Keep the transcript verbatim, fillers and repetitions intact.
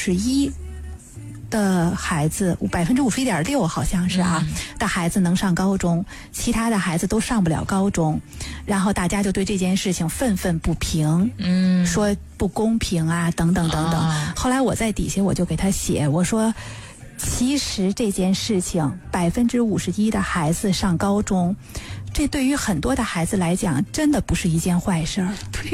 十一的孩子，百分之五十一点六好像是啊、嗯、的孩子能上高中，其他的孩子都上不了高中，然后大家就对这件事情愤愤不平，嗯，说不公平啊，等等等等。啊、后来我在底下我就给他写，我说，其实这件事情百分之五十一的孩子上高中，这对于很多的孩子来讲，真的不是一件坏事儿。